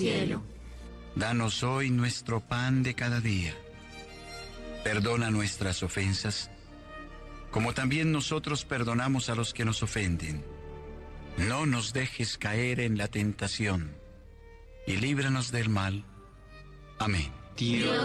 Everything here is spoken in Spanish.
cielo. Danos hoy nuestro pan de cada día. Perdona nuestras ofensas, como también nosotros perdonamos a los que nos ofenden. No nos dejes caer en la tentación, y líbranos del mal. Amén. Dios